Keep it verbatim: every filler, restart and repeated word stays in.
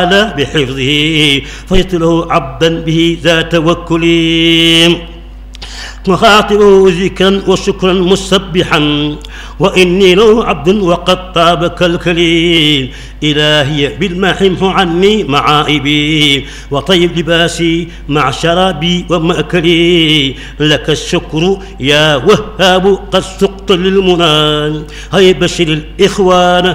بحفظه فيتله عبدا به ذا توكل مخاطبه ذكرا وشكرا مسبحا وإني له عبد وقد طاب كالكليل إلهي بالماح امح عني معائبي وطيب لباسي مع شرابي ومأكلي لك الشكر يا وهاب قد سقت للمنى هيا بشر الإخوان